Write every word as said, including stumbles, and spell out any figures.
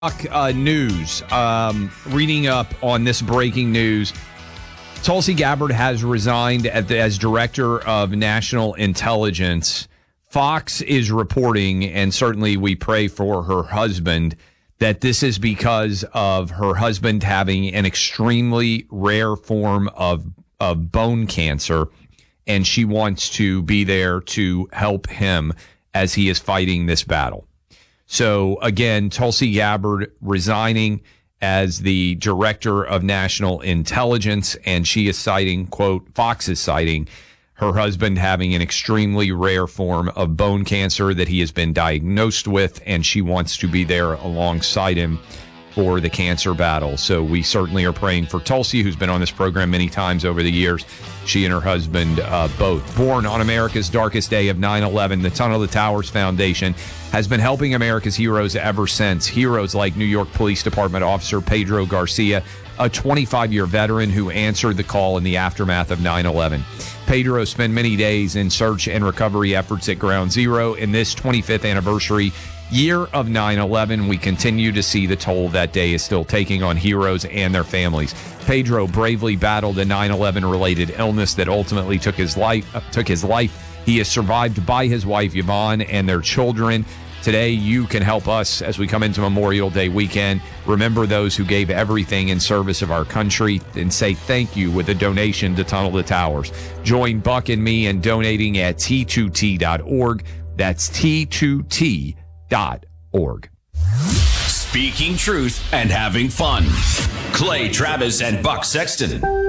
Uh, news, um, reading up on this breaking news. Tulsi Gabbard has resigned at the, as director of national intelligence. Fox is reporting, and certainly we pray for her husband, that this is because of her husband having an extremely rare form of, of bone cancer, and she wants to be there to help him as he is fighting this battle. So, again, Tulsi Gabbard resigning as the director of national intelligence, and she is citing, quote, Fox is citing her husband having an extremely rare form of bone cancer that he has been diagnosed with, and she wants to be there alongside him for the cancer battle. So we certainly are praying for Tulsi, who's been on this program many times over the years. She and her husband uh, both. Born on America's darkest day of nine eleven, the Tunnel to Towers Foundation has been helping America's heroes ever since. Heroes like New York Police Department officer Pedro Garcia, a twenty-five-year veteran who answered the call in the aftermath of nine eleven. Pedro spent many days in search and recovery efforts at Ground Zero. In this twenty-fifth anniversary year of nine eleven, we continue to see the toll that day is still taking on heroes and their families. Pedro bravely battled a nine eleven related illness that ultimately took his life. Uh, took his life. He is survived by his wife Yvonne and their children. Today, you can help us as we come into Memorial Day weekend. Remember those who gave everything in service of our country and say thank you with a donation to Tunnel to Towers. Join Buck and me in donating at T two T dot org. That's T two T dot org. Speaking truth and having fun. Clay Travis and Buck Sexton.